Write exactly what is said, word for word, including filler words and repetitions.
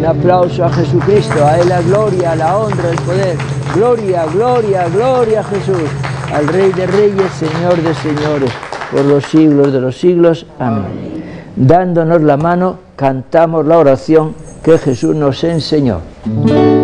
aplauso a Jesucristo, a Él la gloria, la honra, el poder. Gloria, gloria, gloria a Jesús, al Rey de Reyes, Señor de Señores, por los siglos de los siglos. Amén. Amén. Dándonos la mano, cantamos la oración que Jesús nos enseñó.